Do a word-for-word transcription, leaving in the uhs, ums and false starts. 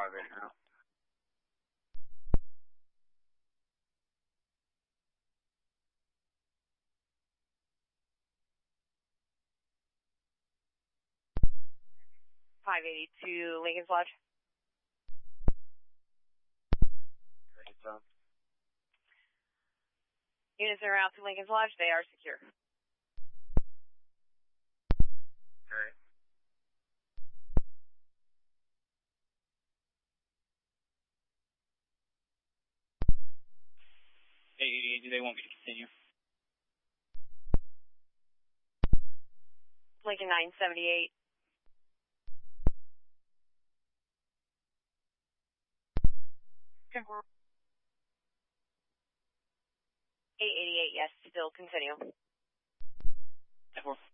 five eight now. five eighty-two Lincoln's Lodge. It's on. Units en route to Lincoln's Lodge, they are secure. Okay. eight eighty-eight, do they want me to continue? Lincoln nine seventy-eight. Confirm. eight eighty-eight, yes, still continue. ten four.